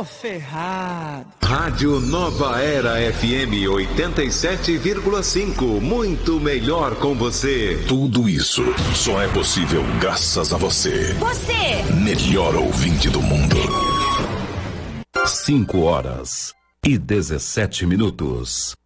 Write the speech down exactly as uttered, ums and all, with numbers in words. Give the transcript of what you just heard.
Tô ferrado. Rádio Nova Era F M oitenta e sete vírgula cinco. Muito melhor com você. Tudo isso só é possível graças a você. Você! Melhor ouvinte do mundo. cinco horas e dezessete minutos.